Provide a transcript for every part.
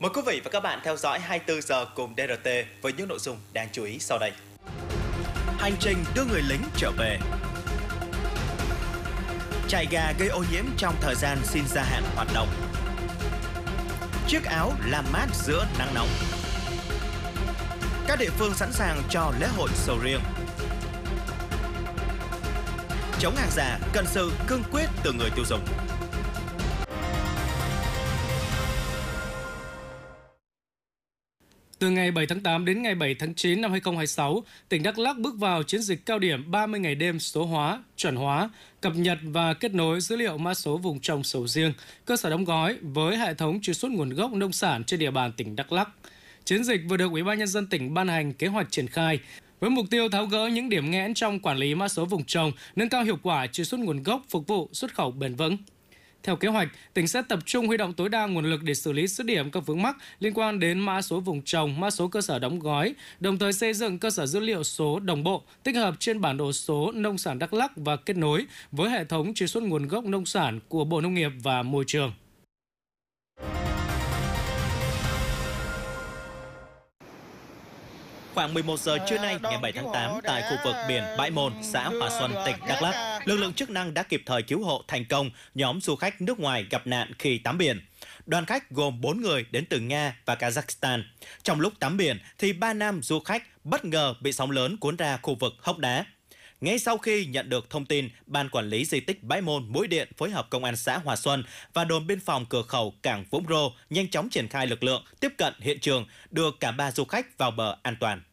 Mời quý vị và các bạn theo dõi 24 giờ cùng DRT với những nội dung đáng chú ý sau đây. Hành trình đưa người lính trở về. Chạy gà gây ô nhiễm trong thời gian xin gia hạn hoạt động. Chiếc áo làm mát giữa nắng nóng. Các địa phương sẵn sàng cho lễ hội sầu riêng. Chống hàng giả cần sự cương quyết từ người tiêu dùng. Từ ngày 7 tháng 8 đến ngày 7 tháng 9 năm 2026, tỉnh Đắk Lắk bước vào chiến dịch cao điểm 30 ngày đêm số hóa, chuẩn hóa, cập nhật và kết nối dữ liệu mã số vùng trồng sầu riêng, cơ sở đóng gói với hệ thống truy xuất nguồn gốc nông sản trên địa bàn tỉnh Đắk Lắk. Chiến dịch vừa được Ủy ban nhân dân tỉnh ban hành kế hoạch triển khai với mục tiêu tháo gỡ những điểm nghẽn trong quản lý mã số vùng trồng, nâng cao hiệu quả truy xuất nguồn gốc phục vụ xuất khẩu bền vững. Theo kế hoạch, tỉnh sẽ tập trung huy động tối đa nguồn lực để xử lý dứt điểm các vướng mắc liên quan đến mã số vùng trồng, mã số cơ sở đóng gói, đồng thời xây dựng cơ sở dữ liệu số đồng bộ, tích hợp trên bản đồ số nông sản Đắk Lắk và kết nối với hệ thống truy xuất nguồn gốc nông sản của Bộ Nông nghiệp và Môi trường. Khoảng 11 giờ trưa nay ngày 7 tháng 8 tại khu vực biển Bãi Môn, xã Hòa Xuân, tỉnh Đắk Lắk, lực lượng chức năng đã kịp thời cứu hộ thành công nhóm du khách nước ngoài gặp nạn khi tắm biển. Đoàn khách gồm 4 người đến từ Nga và Kazakhstan. Trong lúc tắm biển thì 3 nam du khách bất ngờ bị sóng lớn cuốn ra khu vực hốc đá. Ngay sau khi nhận được thông tin, Ban Quản lý Di tích Bãi Môn Mũi Điện phối hợp Công an xã Hòa Xuân và đồn biên phòng cửa khẩu cảng Vũng Rô nhanh chóng triển khai lực lượng tiếp cận hiện trường, đưa cả 3 du khách vào bờ an toàn.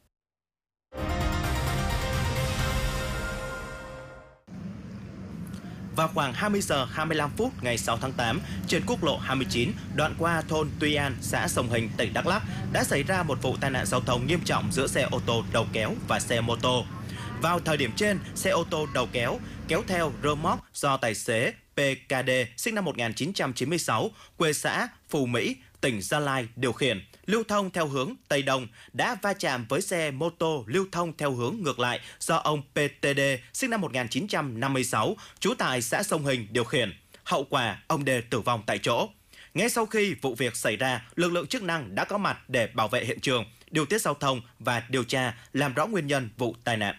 Vào khoảng 20 giờ 25 phút ngày 6 tháng 8, trên quốc lộ 29, đoạn qua thôn Tuy An, xã Sông Hình, tỉnh Đắk Lắk, đã xảy ra một vụ tai nạn giao thông nghiêm trọng giữa xe ô tô đầu kéo và xe mô tô. Vào thời điểm trên, xe ô tô đầu kéo kéo theo rơ móc do tài xế PKD sinh năm 1996, quê xã Phù Mỹ, tỉnh Gia Lai điều khiển, lưu thông theo hướng Tây Đông, đã va chạm với xe mô tô lưu thông theo hướng ngược lại do ông PTD sinh năm 1956, trú tại xã Sông Hình điều khiển. Hậu quả, ông D tử vong tại chỗ. Ngay sau khi vụ việc xảy ra, lực lượng chức năng đã có mặt để bảo vệ hiện trường, điều tiết giao thông và điều tra làm rõ nguyên nhân vụ tai nạn.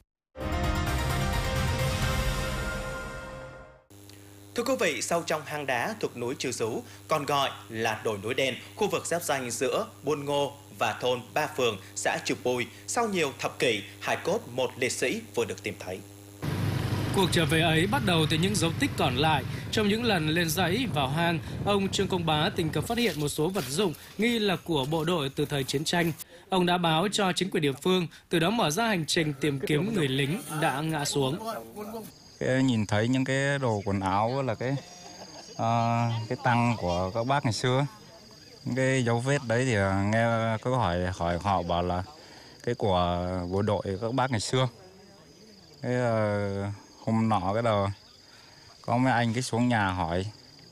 Thưa quý vị, sâu trong hang đá thuộc núi Chư Sú, còn gọi là đồi núi đen, khu vực giáp ranh giữa Buôn Ngô và thôn Ba Phường, xã Chư Pui, sau nhiều thập kỷ, hài cốt một liệt sĩ vừa được tìm thấy. Cuộc trở về ấy bắt đầu từ những dấu tích còn lại. Trong những lần lên dãy vào hang, ông Trương Công Bá tình cờ phát hiện một số vật dụng nghi là của bộ đội từ thời chiến tranh. Ông đã báo cho chính quyền địa phương, từ đó mở ra hành trình tìm kiếm người lính đã ngã xuống. Nhìn thấy những cái đồ quần áo là cái tăng của các bác ngày xưa. Những cái dấu vết đấy thì nghe có hỏi họ bảo là cái của bộ đội các bác ngày xưa. Cái hôm nọ cái đầu có mấy anh cái xuống nhà hỏi,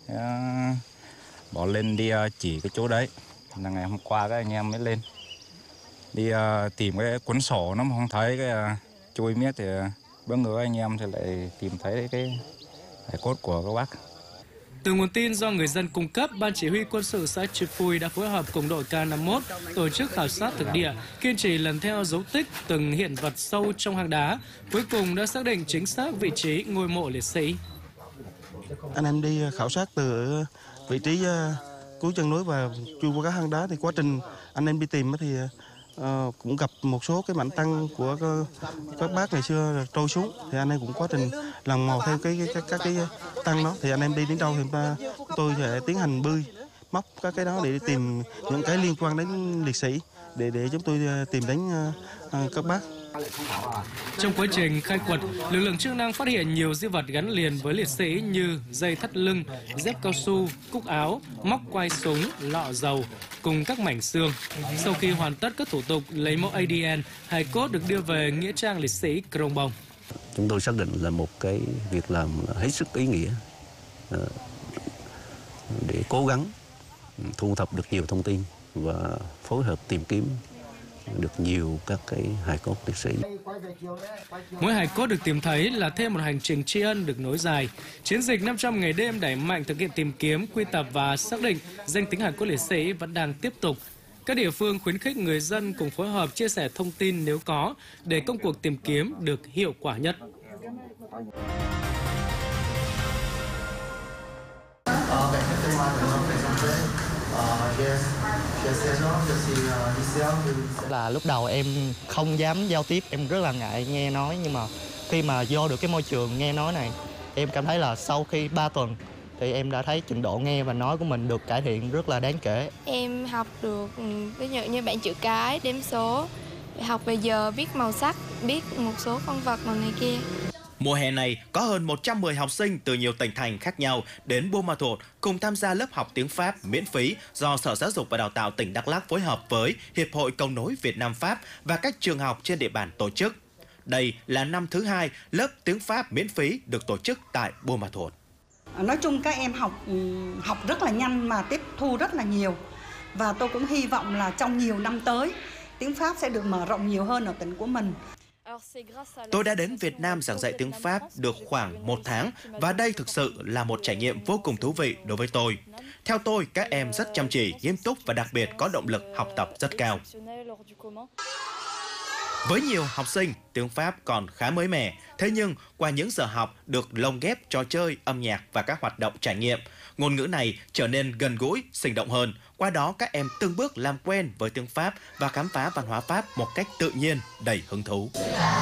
bỏ lên đi chỉ cái chỗ đấy. Là ngày hôm qua các anh em mới lên đi tìm cái cuốn sổ, nó mà không thấy cái trôi miết thì bữa ngứa anh em thì lại tìm thấy cái hài cốt của các bác. Từ nguồn tin do người dân cung cấp, Ban Chỉ huy Quân sự xã Chư Pui đã phối hợp cùng đội K51 tổ chức khảo sát thực địa, kiên trì lần theo dấu tích từng hiện vật sâu trong hang đá, cuối cùng đã xác định chính xác vị trí ngôi mộ liệt sĩ. Anh em đi khảo sát từ vị trí cuối chân núi và chui qua các hang đá, thì quá trình anh em đi tìm thì cũng gặp một số cái mảnh tăng của các bác ngày xưa trôi xuống, thì anh em cũng quá trình lần mò theo các cái tăng đó, thì anh em đi đến đâu thì tôi sẽ tiến hành bươi móc các cái đó để tìm những cái liên quan đến liệt sĩ để chúng tôi tìm đến các bác. Trong quá trình khai quật, lực lượng chức năng phát hiện nhiều di vật gắn liền với liệt sĩ như dây thắt lưng, dép cao su, cúc áo, móc quai súng, lọ dầu cùng các mảnh xương. Sau khi hoàn tất các thủ tục lấy mẫu ADN, hài cốt được đưa về nghĩa trang liệt sĩ Krông Bông. Chúng tôi xác định là một cái việc làm hết sức ý nghĩa để cố gắng thu thập được nhiều thông tin và phối hợp tìm kiếm được nhiều các cái hài cốt liệt sĩ. Mỗi hài cốt được tìm thấy là thêm một hành trình tri ân được nối dài. Chiến dịch 500 ngày đêm đẩy mạnh thực hiện tìm kiếm, quy tập và xác định danh tính hài cốt liệt sĩ vẫn đang tiếp tục. Các địa phương khuyến khích người dân cùng phối hợp chia sẻ thông tin nếu có để công cuộc tìm kiếm được hiệu quả nhất. Là lúc đầu em không dám giao tiếp, em rất là ngại nghe nói, nhưng mà khi mà vô được cái môi trường nghe nói này, em cảm thấy là sau khi 3 tuần thì em đã thấy trình độ nghe và nói của mình được cải thiện rất là đáng kể. Em học được ví dụ như bảng chữ cái, đếm số, học về giờ, viết màu sắc, biết một số con vật màu này kia. Mùa hè này, có hơn 110 học sinh từ nhiều tỉnh thành khác nhau đến Buôn Ma Thuột cùng tham gia lớp học tiếng Pháp miễn phí do Sở Giáo dục và Đào tạo tỉnh Đắk Lắk phối hợp với Hiệp hội Cầu nối Việt Nam Pháp và các trường học trên địa bàn tổ chức. Đây là năm thứ 2 lớp tiếng Pháp miễn phí được tổ chức tại Buôn Ma Thuột. Nói chung các em học rất là nhanh mà tiếp thu rất là nhiều. Và tôi cũng hy vọng là trong nhiều năm tới, tiếng Pháp sẽ được mở rộng nhiều hơn ở tỉnh của mình. Tôi đã đến Việt Nam giảng dạy tiếng Pháp được khoảng 1 tháng và đây thực sự là một trải nghiệm vô cùng thú vị đối với tôi. Theo tôi, các em rất chăm chỉ, nghiêm túc và đặc biệt có động lực học tập rất cao. Với nhiều học sinh, tiếng Pháp còn khá mới mẻ. Thế nhưng, qua những giờ học được lồng ghép trò chơi, âm nhạc và các hoạt động trải nghiệm, ngôn ngữ này trở nên gần gũi, sinh động hơn. Qua đó, các em từng bước làm quen với tiếng Pháp và khám phá văn hóa Pháp một cách tự nhiên, đầy hứng thú.